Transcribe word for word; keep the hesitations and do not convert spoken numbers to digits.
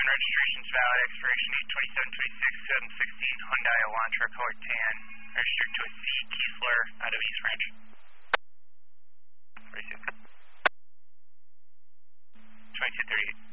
and registration's valid. Expiration date twenty-seven twenty-six twenty sixteen. Hyundai Elantra, color tan. Registered to a C. Kiesler out of East Ranch. forty-six. twenty-two thirty-eight.